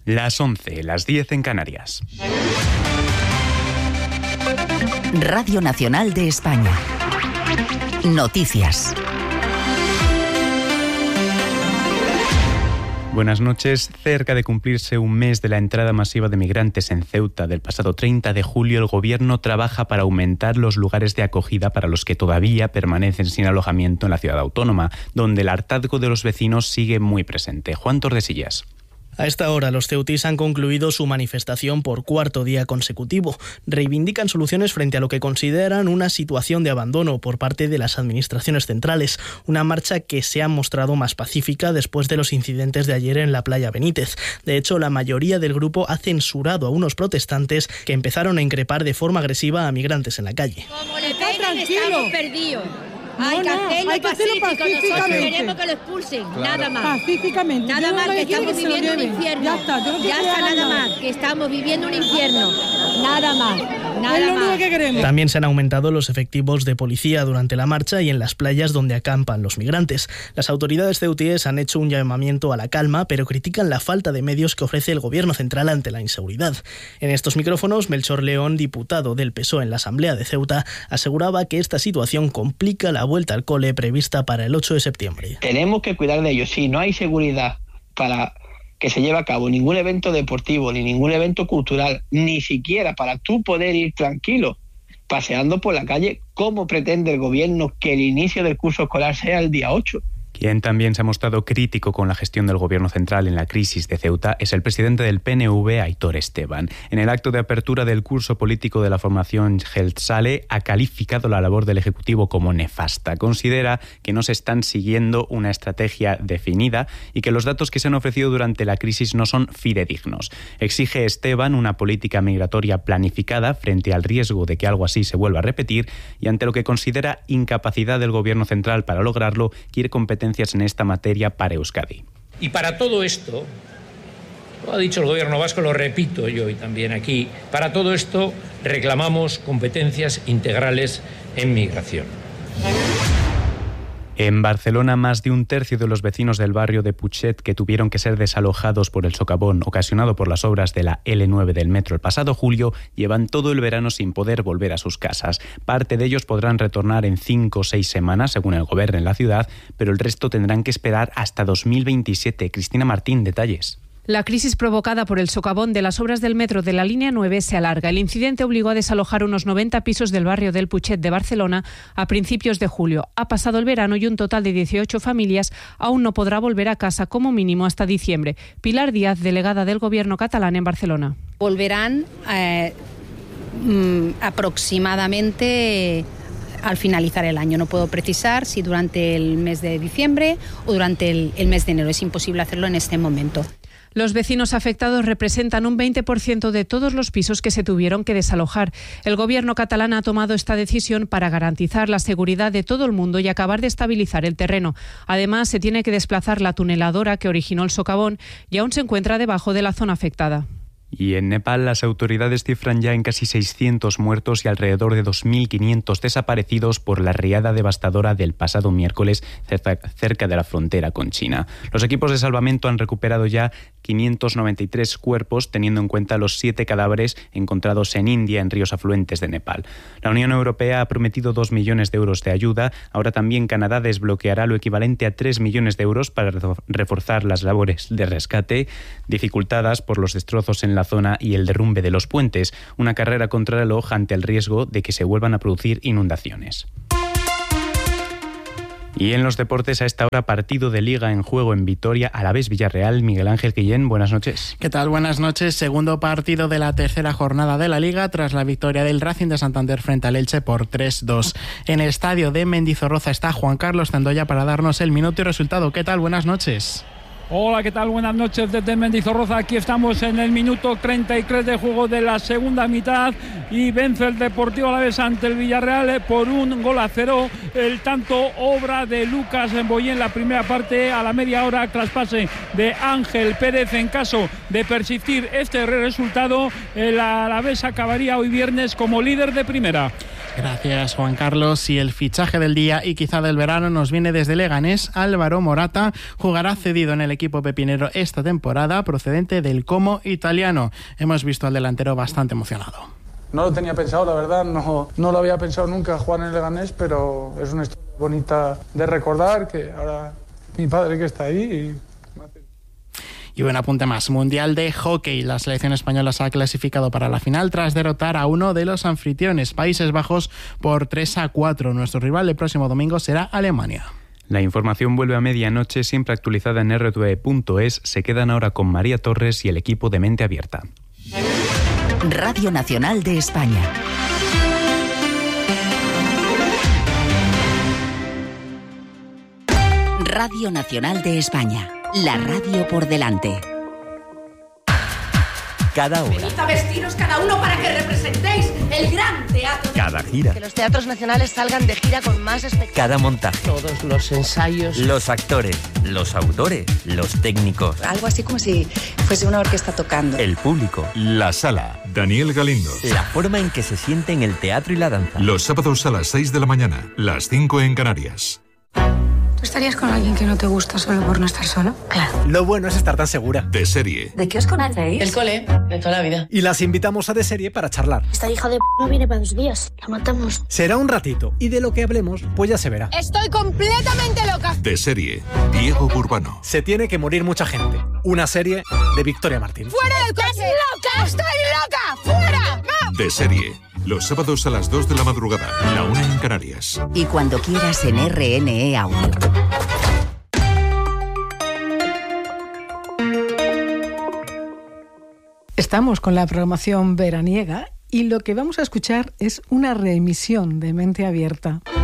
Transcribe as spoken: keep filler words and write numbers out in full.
Las once, las diez en Canarias. Radio Nacional de España. Noticias. Buenas noches. Cerca de cumplirse un mes de la entrada masiva de migrantes en Ceuta del pasado treinta de julio, el Gobierno trabaja para aumentar los lugares de acogida para los que todavía permanecen sin alojamiento en la ciudad autónoma, donde el hartazgo de los vecinos sigue muy presente. Juan Tordesillas. A esta hora, los ceutíes han concluido su manifestación por cuarto día consecutivo. Reivindican soluciones frente a lo que consideran una situación de abandono por parte de las administraciones centrales. Una marcha que se ha mostrado más pacífica después de los incidentes de ayer en la playa Benítez. De hecho, la mayoría del grupo ha censurado a unos protestantes que empezaron a increpar de forma agresiva a migrantes en la calle. Como le peguen, estamos perdidos. Hay que hacerlo hay que hacerlo pacífico, nosotros pacíficamente. queremos que lo expulsen, Claro. nada más. Pacíficamente. Nada Yo más, lo que que quiero estamos es que se lo viviendo un lleven. infierno. Ya está, yo no Ya quiero está, nada nada más. más, que estamos viviendo un infierno. Nada más, nada Es lo único más. que queremos. También se han aumentado los efectivos de policía durante la marcha y en las playas donde acampan los migrantes. Las autoridades ceutíes han hecho un llamamiento a la calma, pero critican la falta de medios que ofrece el Gobierno central ante la inseguridad. En estos micrófonos, Melchor León, diputado del P S O E en la Asamblea de Ceuta, aseguraba que esta situación complica la vuelta al cole prevista para el ocho de septiembre. Tenemos que cuidar de ellos. Si no hay seguridad para que se lleve a cabo ningún evento deportivo, ni ningún evento cultural, ni siquiera para tú poder ir tranquilo paseando por la calle, ¿cómo pretende el Gobierno que el inicio del curso escolar sea el día ocho? Quien también se ha mostrado crítico con la gestión del Gobierno central en la crisis de Ceuta es el presidente del P N V, Aitor Esteban. En el acto de apertura del curso político de la formación Jeltzale ha calificado la labor del Ejecutivo como nefasta. Considera que no se están siguiendo una estrategia definida y que los datos que se han ofrecido durante la crisis no son fidedignos. Exige Esteban una política migratoria planificada frente al riesgo de que algo así se vuelva a repetir y ante lo que considera incapacidad del Gobierno central para lograrlo, quiere competencia en esta materia para Euskadi. Y para todo esto, lo ha dicho el Gobierno vasco, lo repito yo y también aquí, para todo esto reclamamos competencias integrales en migración. En Barcelona, más de un tercio de los vecinos del barrio de Putxet que tuvieron que ser desalojados por el socavón ocasionado por las obras de la ele nueve del metro el pasado julio llevan todo el verano sin poder volver a sus casas. Parte de ellos podrán retornar en cinco o seis semanas, según el gobierno en la ciudad, pero el resto tendrán que esperar hasta dos mil veintisiete. Cristina Martín, detalles. La crisis provocada por el socavón de las obras del metro de la línea nueve se alarga. El incidente obligó a desalojar unos noventa pisos del barrio del Putxet de Barcelona a principios de julio. Ha pasado el verano y un total de dieciocho familias aún no podrá volver a casa como mínimo hasta diciembre. Pilar Díaz, delegada del Gobierno catalán en Barcelona. Volverán eh, aproximadamente al finalizar el año. No puedo precisar si durante el mes de diciembre o durante el, el mes de enero. Es imposible hacerlo en este momento. Los vecinos afectados representan un veinte por ciento de todos los pisos que se tuvieron que desalojar. El Gobierno catalán ha tomado esta decisión para garantizar la seguridad de todo el mundo y acabar de estabilizar el terreno. Además, se tiene que desplazar la tuneladora que originó el socavón y aún se encuentra debajo de la zona afectada. Y en Nepal las autoridades cifran ya en casi seiscientos muertos y alrededor de dos mil quinientos desaparecidos por la riada devastadora del pasado miércoles cerca de la frontera con China. Los equipos de salvamento han recuperado ya quinientos noventa y tres cuerpos, teniendo en cuenta los siete cadáveres encontrados en India en ríos afluentes de Nepal. La Unión Europea ha prometido dos millones de euros de ayuda. Ahora también Canadá desbloqueará lo equivalente a tres millones de euros para reforzar las labores de rescate, dificultadas por los destrozos en la zona y el derrumbe de los puentes, una carrera contra el reloj ante el riesgo de que se vuelvan a producir inundaciones. Y en los deportes, a esta hora, partido de Liga en juego en Vitoria, Alavés Villarreal. Miguel Ángel Guillén, buenas noches. ¿Qué tal? Buenas noches. Segundo partido de la tercera jornada de la Liga tras la victoria del Racing de Santander frente al Elche por tres dos. En el estadio de Mendizorroza está Juan Carlos Zandoya para darnos el minuto y resultado. ¿Qué tal? Buenas noches. Hola, ¿qué tal? Buenas noches desde Mendizorroza. Aquí estamos en el minuto treinta y tres de juego de la segunda mitad y vence el Deportivo Alavés ante el Villarreal por un gol a cero. El tanto obra de Lucas Boyé en la primera parte. A la media hora, traspase de Ángel Pérez. En caso de persistir este resultado, el Alavés acabaría hoy viernes como líder de primera. Gracias, Juan Carlos. Y el fichaje del día y quizá del verano nos viene desde Leganés. Álvaro Morata jugará cedido en el equipo pepinero esta temporada, procedente del Como italiano. Hemos visto al delantero bastante emocionado. No lo tenía pensado, la verdad, no, no lo había pensado nunca jugar en el Leganés, pero es una historia bonita de recordar, que ahora mi padre que está ahí... Y... Y un apunte más, Mundial de Hockey. La selección española se ha clasificado para la final tras derrotar a uno de los anfitriones, Países Bajos, por tres a cuatro. Nuestro rival el próximo domingo será Alemania. La información vuelve a medianoche, siempre actualizada en erre te ve punto es. Se quedan ahora con María Torres y el equipo de Mente Abierta. Radio Nacional de España. Radio Nacional de España. La radio por delante. Cada hora. Venid a vestiros cada uno para que representéis el gran teatro. Cada gira. Que los teatros nacionales salgan de gira con más espectáculos. Cada montaje. Todos los ensayos. Los actores, los autores, los técnicos. Algo así como si fuese una orquesta tocando. El público. La sala. Daniel Galindo. La forma en que se sienten el teatro y la danza. Los sábados a las seis de la mañana, las cinco en Canarias. ¿Tú estarías con alguien que no te gusta solo por no estar solo? Claro. Lo bueno es estar tan segura. De Serie. ¿De qué os conocéis? El cole, de toda la vida. Y las invitamos a De Serie para charlar. Esta hija de p no viene para dos días. La matamos. Será un ratito. Y de lo que hablemos, pues ya se verá. Estoy completamente loca. De Serie. Diego Burbano. Se tiene que morir mucha gente. Una serie de Victoria Martín. ¡Fuera del coche! ¡Estás loca! ¡Estoy loca! ¡Fuera! ¡No! De Serie. Los sábados a las dos de la madrugada. La una en Canarias. Y cuando quieras en R N E Audio. Estamos con la programación veraniega y lo que vamos a escuchar es una reemisión de Mente Abierta.